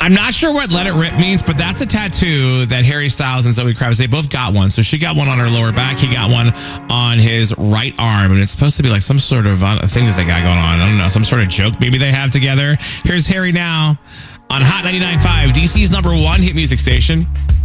I'm not sure what Let It Rip means, but that's a tattoo that Harry Styles and Zoe Kravitz, they both got one. So she got one on her lower back. He got one on his right arm. And it's supposed to be like some sort of thing that they got going on. I don't know, some sort of joke maybe they have together. Here's Harry now on Hot 99.5, DC's #1 hit music station.